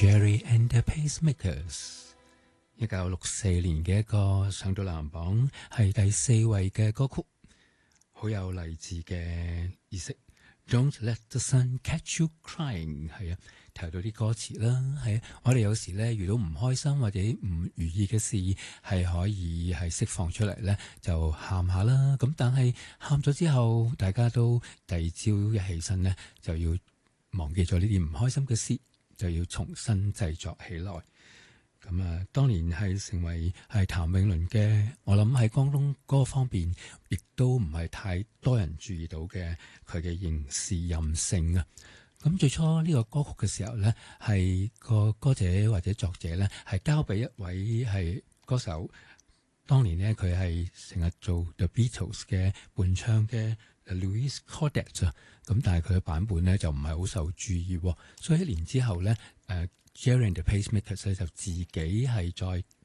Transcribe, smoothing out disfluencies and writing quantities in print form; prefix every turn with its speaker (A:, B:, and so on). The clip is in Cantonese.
A: Gerry and the Pacemakers， 1964年嘅一個上到排行榜係第4位嘅歌曲，好有勵志嘅意識。Don't let the sun catch you crying， 係啊，提到啲歌詞啦，係啊，我哋有時咧遇到唔開心或者唔如意嘅事，係可以係釋放出嚟咧，就喊下啦。咁但係喊咗之後，大家都第二朝一起身咧，就要忘記咗呢啲唔開心嘅事，就要重新製作起來。咁啊，當年係成為係譚詠麟嘅，我諗喺廣東歌方面，亦都唔係太多人注意到嘅佢嘅刑事任性啊。咁最初呢個歌曲嘅時候呢，係個歌者或者作者呢，係交俾一位係歌手。當年呢，佢係成日做 The Beatles 嘅伴唱嘅 Louis Cordet 啊。咁但係佢嘅版本呢，就唔係好受注意，所以1年之後呢，Gerry and the Pacemakers 就自己係再